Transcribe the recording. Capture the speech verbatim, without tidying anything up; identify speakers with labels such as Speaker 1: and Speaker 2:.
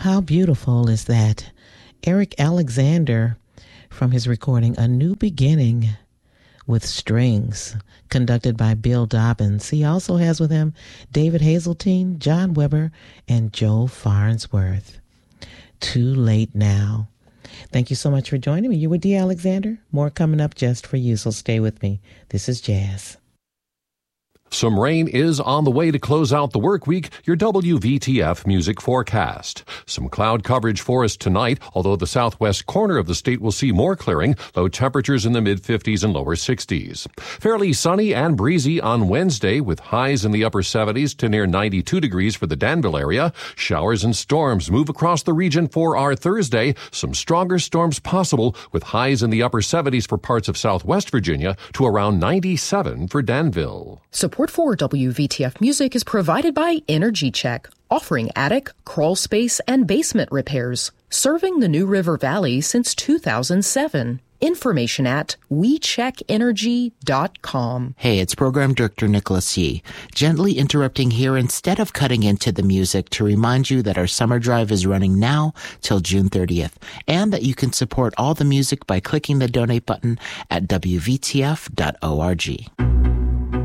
Speaker 1: How beautiful is that? Eric Alexander from his recording A New Beginning with Strings, conducted by Bill Dobbins. He also has with him David Hazeltine, John Weber, and Joe Farnsworth. Too Late Now. Thank you so much for joining me. You were Dee Alexander. More coming up just for you, so stay with me. This is Jazz.
Speaker 2: Some rain is on the way to close out the work week. Your W V T F music forecast. Some cloud coverage for us tonight, although the southwest corner of the state will see more clearing. Low temperatures in the mid-fifties and lower sixties. Fairly sunny and breezy on Wednesday with highs in the upper seventies to near ninety-two degrees for the Danville area. Showers and storms move across the region for our Thursday. Some stronger storms possible with highs in the upper seventies for parts of southwest Virginia to around ninety-seven for Danville.
Speaker 3: Support for W V T F Music is provided by Energy Check, offering attic, crawl space, and basement repairs, serving the New River Valley since two thousand seven. Information at we check energy dot com.
Speaker 4: Hey, it's Program Director Nicholas Yee, gently interrupting here instead of cutting into the music to remind you that our summer drive is running now till June thirtieth, and that you can support all the music by clicking the donate button at W V T F dot org.